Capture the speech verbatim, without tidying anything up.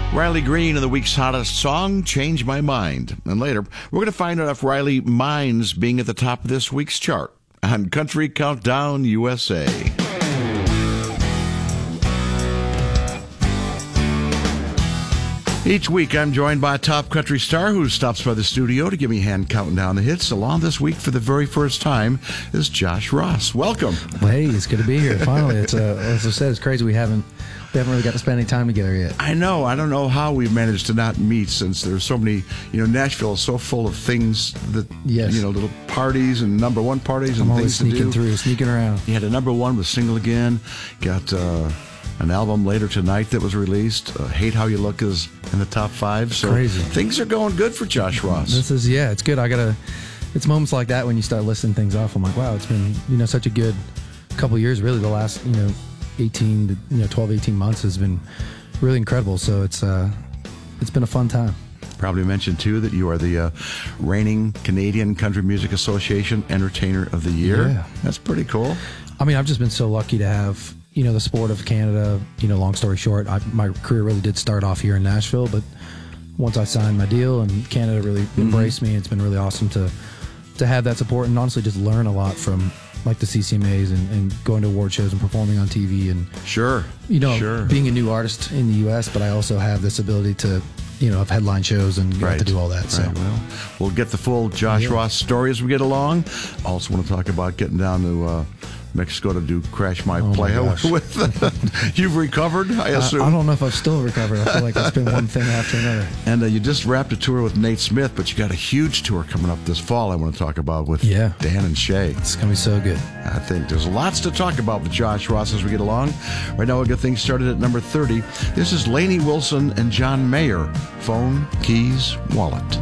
Riley Green and the week's hottest song, Change My Mind. And later, we're going to find out if Riley minds being at the top of this week's chart on Country Countdown U S A. Each week, I'm joined by a top country star who stops by the studio to give me a hand counting down the hits. Along this week, for the very first time, is Josh Ross. Welcome. Hey, it's good to be here. Finally, it's uh, as I said, it's crazy we haven't we haven't really got to spend any time together yet. I know. I don't know how we've managed to not meet since there's so many. You know, Nashville is so full of things that Yes. you know, little parties and number one parties and I'm always things to sneaking do. through, sneaking around. You had a number one with Single Again. Got uh, an album later tonight that was released. Uh, Hate How You Look is in the top five. So Crazy. Things are going good for Josh Ross. This is yeah, it's good. I gotta. It's moments like that when you start listing things off. I'm like, wow, it's been you know such a good couple of years. Really, the last you know eighteen to you know twelve, eighteen months has been really incredible. So it's uh, it's been a fun time. Probably mentioned, too, that you are the uh, reigning Canadian Country Music Association Entertainer of the Year. Yeah. That's pretty cool. I mean, I've just been so lucky to have, you know, the sport of Canada, you know, long story short, I, my career really did start off here in Nashville, but once I signed my deal and Canada really Mm-hmm. embraced me, it's been really awesome to to have that support and honestly just learn a lot from like the C C M As and, and going to award shows and performing on T V and, Sure. you know, sure. being a new artist in the U S, but I also have this ability to, you know, have headline shows and get Right. to do all that. So Right, well, we'll get the full Josh Yeah. Ross story as we get along. Also want to talk about getting down to uh, Mexico to do Crash My Oh my Playa gosh. with. You've recovered, I I, assume. I don't know if I've still recovered. I feel like it's been one thing after another. And uh, you just wrapped a tour with Nate Smith, but you got a huge tour coming up this fall I want to talk about with Yeah. Dan and Shay. It's going to be so good. I think there's lots to talk about with Josh Ross as we get along. Right now, we'll get things started at number thirty. This is Lainey Wilson and John Mayer, Phone, Keys, Wallet.